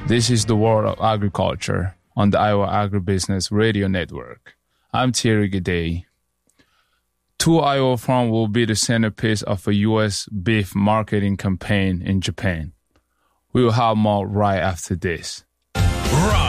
This is the World of Agriculture on the Iowa Agribusiness Radio Network. I'm Thierry Gaudet. Two Iowa farms will be the centerpiece of a U.S. beef marketing campaign in Japan. We will have more right after this. Rock